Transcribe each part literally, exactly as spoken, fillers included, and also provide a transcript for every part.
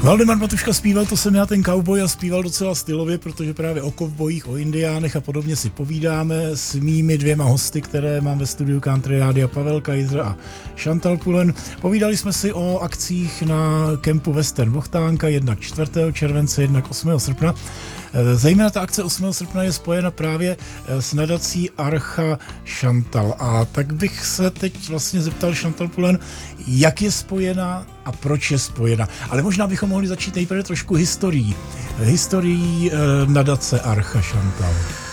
Valdemar Matuška zpíval, to jsem já ten cowboy, a zpíval docela stylově, protože právě o kovbojích, o indiánech a podobně si povídáme s mými dvěma hosty, které mám ve studiu Country Rádia, Pavel Kaiser a Chantal Pullen. Povídali jsme si o akcích na kempu Western Bochtánka, jednak čtvrtého července, jednak osmého srpna. Zejména ta akce osmého srpna je spojena právě s nadací Archa Chantal. A tak bych se teď vlastně zeptal Chantal Pullen, jak je spojena a proč je spojena. Ale možná bychom mohli začít nejprve trošku historií. Historií eh, nadace Archa Chantal.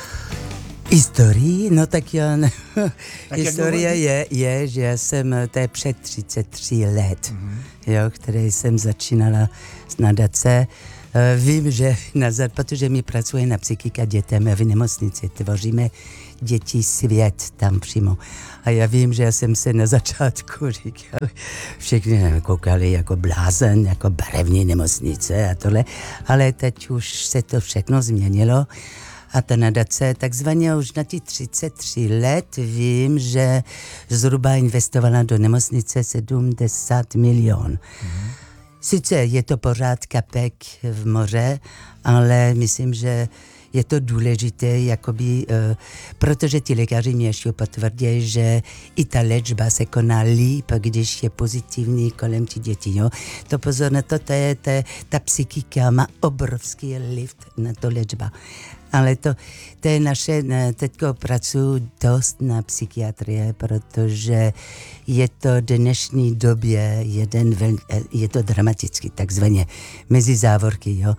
Historii? No tak já ne. Historie je, je, že já jsem, to je před třicet tři let, mm-hmm. jo, který jsem začínala s nadace. Vím, že nazad, protože my pracujeme na psychika dětem v nemocnici, tvoříme děti svět tam přímo. A já vím, že já jsem se na začátku říkal, všichni koukali jako blázen, jako barevní nemocnice a tohle, ale teď už se to všechno změnilo. A ta nadace takzvaně už na ty třicet tři let vím, že zhruba investovala do nemocnice sedmdesát milionů. Mm-hmm. Sice je to pořád kapek v moře, ale myslím, že je to důležité, jakoby, uh, protože ti lékaři mě ještě potvrdí, že i ta léčba se koná líp, když je pozitivní kolem ti dětí. Jo? To pozor na to, to je, to je, ta psychika má obrovský lift na to léčba. Ale to, to je naše, teďko pracuji dost na psychiatrii, protože je to v dnešní době jeden vel, je to dramatický, takzvaně, mezi závorky, jo.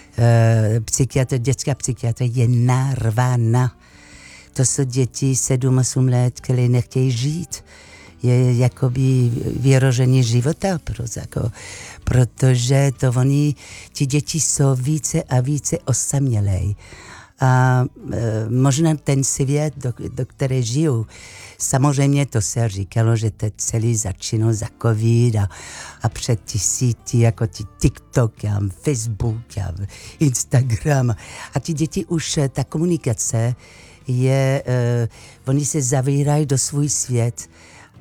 E, psychiatr, dětská psychiatrie je narvána. To jsou děti sedm osm let, které nechtějí žít. Je jakoby vyrožení života, jako, protože to oni, ti děti jsou více a více osamělej. A e, možná ten svět, do, do které žiju, samozřejmě to se říkalo, že to celý začínalo za covid a, a před ty síti, jako ty TikTok a Facebook a Instagram. A ty děti už, ta komunikace je, e, oni se zavírají do svůj svět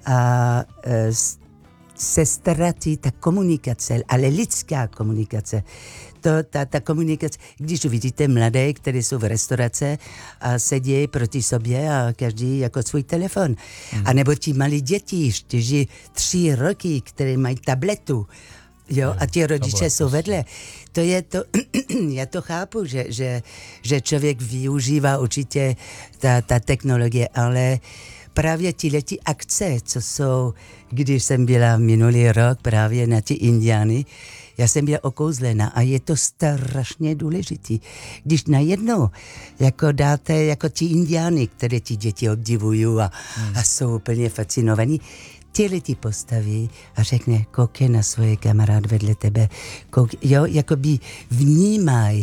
a e, se ztratí ta komunikace, ale lidská komunikace. To, ta, ta komunikace, když uvidíte mladé, kteří jsou v restaurace a sedí proti sobě a každý jako svůj telefon. Mm. A nebo ti malí děti, čtyři, tři roky, které mají tabletu, jo, a ti rodiče jsou vedle. To je to, já to chápu, že, že, že člověk využívá určitě ta, ta technologie, ale právě tyhlety akce, co jsou, když jsem byla minulý rok právě na ty Indiány, já jsem byla okouzlena a je to strašně důležitý. Když najednou jako dáte jako ti Indiány, které ti děti obdivují a, hmm. a jsou úplně fascinovaní, tyhle ty postaví a řekne, koukej na svoje kamarád vedle tebe, koukej, jo, jakoby vnímaj,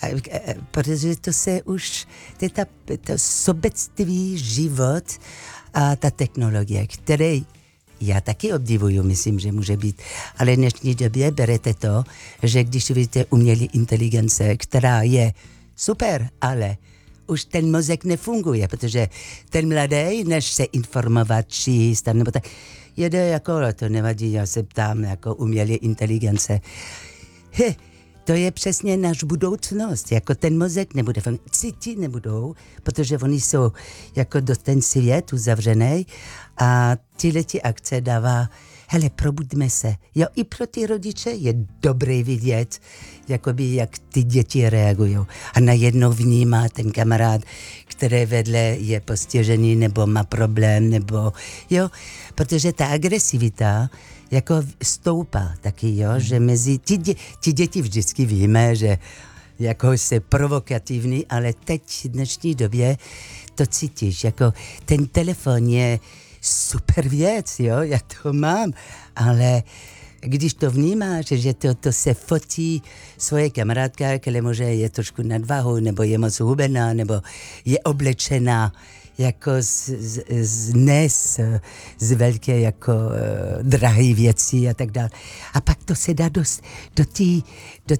protože to se už, to je ta, to sobectví, život a ta technologie, které já taky obdivuju, myslím, že může být. Ale v dnešní době berete to, že když vidíte umělé inteligence, která je super, ale už ten mozek nefunguje, protože ten mladý, než se informovat, číst, nebo tak, jede jako, to nevadí, já se ptám, jako umělé inteligence. He, to je přesně náš budoucnost, jako ten mozek nebude fungovat, cítit nebudou, protože oni jsou jako do ten svět uzavřený a tyhlety akce dává, hele, probuďme se. Jo, i pro ty rodiče je dobré vidět, jakoby, jak ty děti reagují. A najednou vnímá ten kamarád, který vedle je postižený, nebo má problém, nebo, jo, protože ta agresivita jako stoupá taky, jo, že mezi, ti, dě, ti děti vždycky víme, že jako se provokativní, ale teď v dnešní době to cítíš, jako ten telefon je super věc, jo, já to mám, ale když to vnímáš, že to, to se fotí svoje kamarádka, která možná je trošku nadváhou, nebo je moc hubená, nebo je oblečená jako z, z, z nes, z velké jako uh, drahé věci a tak dále. A pak to se dá do, do té do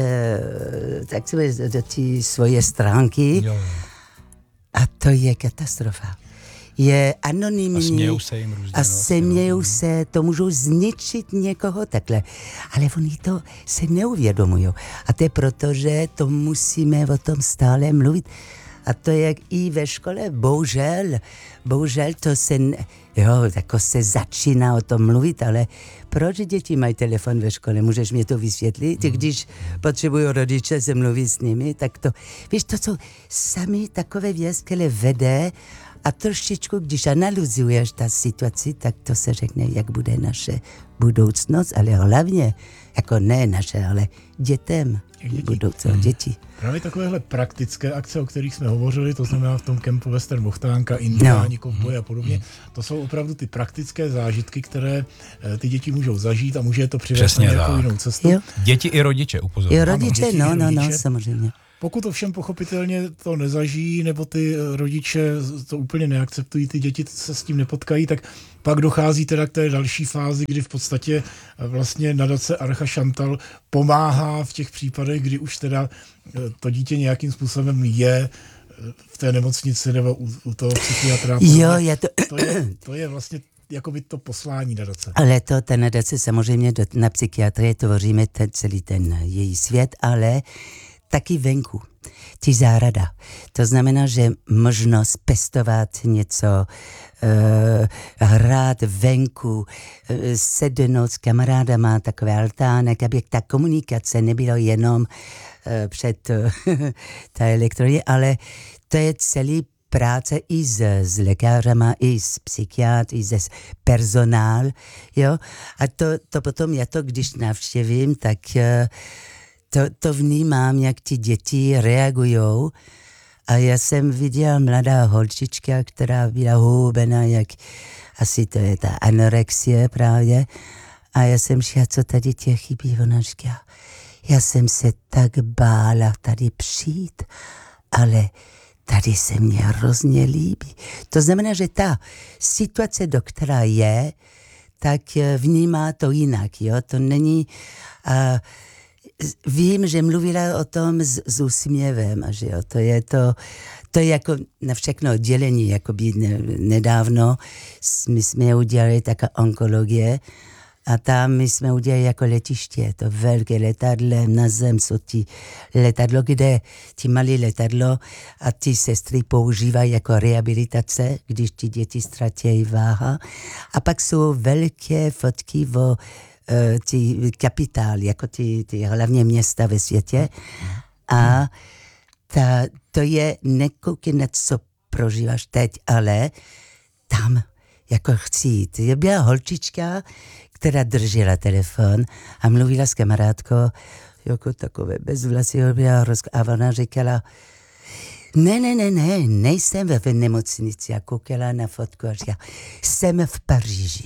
uh, tak do té svoje stránky. Jo. A to je katastrofa. je anonymní. A smějou se jim různě. A smějou se, to můžou zničit někoho takhle. Ale oni to se neuvědomují. A to je proto, že to musíme o tom stále mluvit. A to je jak i ve škole, bohužel, bohužel to se, jo, jako se začíná o tom mluvit, ale proč děti mají telefon ve škole? Můžeš mi to vysvětlit? Mm. Když potřebují rodiče se mluvit s nimi, tak to, víš, to jsou sami takové věci, které vede a trošičku, když analyzuješ ta situaci, tak to se řekne, jak bude naše budoucnost, ale hlavně, jako ne naše, ale dětem. Budoucího hmm. děti. Právě takovéhle praktické akce, o kterých jsme hovořili, to znamená v tom kempu Western Bochtánka, Indiáni, no. kovboje a podobně, to jsou opravdu ty praktické zážitky, které ty děti můžou zažít a může to přivést na nějakou jinou cestu. Jo. Děti i rodiče, upozorňuji. I rodiče, ano, no, no, no, samozřejmě. Pokud ovšem pochopitelně to nezažijí, nebo ty rodiče to úplně neakceptují, ty děti se s tím nepotkají, tak pak dochází teda k té další fázi, kdy v podstatě vlastně nadace Archa Šantal pomáhá v těch případech, kdy už teda to dítě nějakým způsobem je v té nemocnici nebo u, u toho psychiatra. Jo, je to... To je, to je vlastně jakoby to poslání nadace. Ale to, ta nadace samozřejmě do, na psychiatrii tvoříme ten, celý ten její svět, ale taky venku, ty zahrada. To znamená, že možnost pestovat něco, uh, hrát venku, uh, sednout s kamarádama, takové altánek, aby ta komunikace nebylo jenom uh, před uh, ta elektronie, ale to je celý práce i s, s lékařama, i s psychiatry, i s personál, jo. A to, to potom já to, když navštěvím, tak uh, To, to vnímám, jak ty děti reagují. A já jsem viděl mladá holčička, která byla houbená, jak asi to je ta anorexie právě. A já jsem říkala, co tady tě chybí? Ona říká, já jsem se tak bála tady přijít, ale tady se mně hrozně líbí. To znamená, že ta situace, do která je, tak vnímá to jinak, jo? To není... Uh, Vím, že mluvila o tom s, s úsměvem, a že jo, to je to, to je jako na všechno oddělení, jako by ne, nedávno my jsme udělali taká onkologie a tam my jsme udělali jako letiště, to velké letadlo na zem, jsou ty letadlo, kde ty malé letadlo a ty sestry používají jako rehabilitace, když ty děti ztratějí váha a pak jsou velké fotky o ty kapitály, jako ty, ty hlavně města ve světě. A ta, to je nekoukej na co prožíváš teď, ale tam jako chci jít. Je byla holčička, která držela telefon a mluvila s kamarádkou, jako takové bezvlasí, a ona říkala, ne, ne, ne, ne, nejsem ve nemocnici. A koukala na fotku a říkala, jsem v Paříži.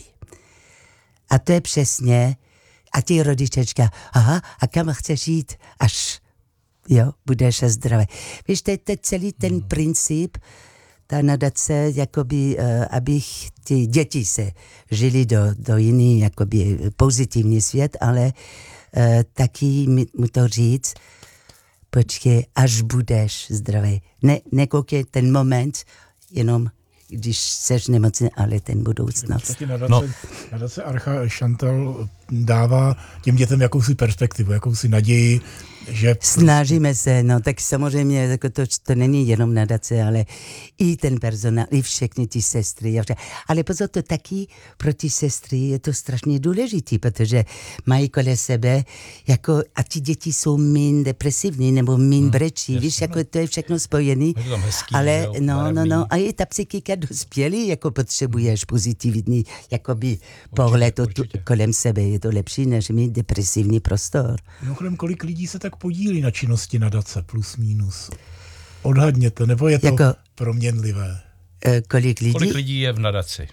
A to je přesně, a ty rodičečka, aha, a kam chceš jít, až, jo, budeš zdravý. Víš, to je celý ten princip, ta nadace, jakoby, uh, abych ty děti se žili do, do jiný, jakoby, pozitivní svět, ale uh, taky mu to říct, počkej, až budeš zdravý. Ne, nekoukej ten moment, jenom když seš nemocný, ale ten budoucnost. Nadace, no. nadace Archa Šantal dává těm dětem jakousi perspektivu, jakousi naději, že... Snažíme se, no tak samozřejmě jako to, to není jenom nadace, ale i ten personál, i všechny ty sestry. Ale pozor, to taky pro ty sestry je to strašně důležitý, protože mají kolem sebe, jako, a ty děti jsou míň depresivní, nebo míň hmm, brečí, víš, jako to je všechno spojený. Je to hezký, ale jo, no, no, no, a i ta psychika dospělí, jako potřebuješ pozitivní, jakoby pohled kolem sebe, je to lepší, než mít depresivní prostor. Mimochodem, kolik lidí se tak podílí na činnosti nadace, plus minus? Odhadněte, nebo je to jako, proměnlivé? E, kolik lidí? Kolik lidí je v nadaci?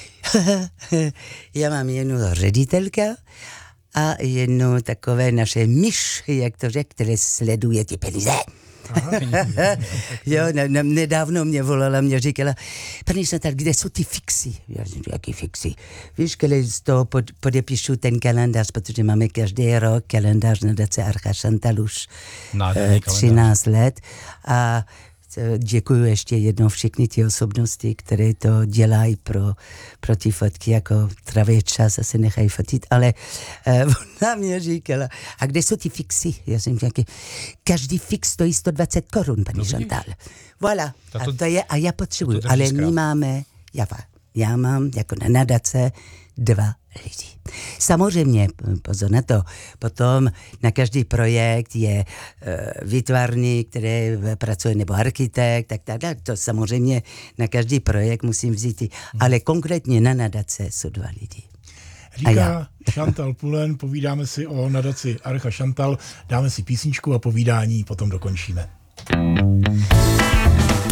Já mám jednu ředitelka a jednu takové naše myš, jak to řekl, které sleduje ty peníze. Jo, ne, ne, nedávno mě volala, mě říkala, pane Šantal, kde jsou ty fixy? Já říkám, jaký fixy? Víš, když z toho pod, podepíšu ten kalendář, protože máme každý rok kalendář nadace Archa Šantal už uh, třináct let a děkuju ještě jednou všechny ty osobnosti, které to dělají pro, pro ty fotky, jako tráví čas a se nechají fotit, ale uh, ona mě říkala, a kde jsou ty fixy? Já jsem říkala, každý fix stojí sto dvacet korun, paní no, Chantal. Voilà, to, a to je, a já potřebuju, ale my máme, já, já mám jako na nadace dva lidi. Samozřejmě, pozor na to, potom na každý projekt je uh, výtvarník, který pracuje, nebo architekt, tak, tak, tak, to samozřejmě na každý projekt musím vzít, hmm. ale konkrétně na nadace jsou dva lidi. Říká Chantal Pullen, povídáme si o nadaci Archa Chantal, dáme si písničku a povídání potom dokončíme.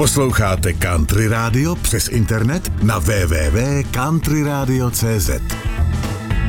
Posloucháte Country Radio přes internet na w w w tečka country radio tečka c z.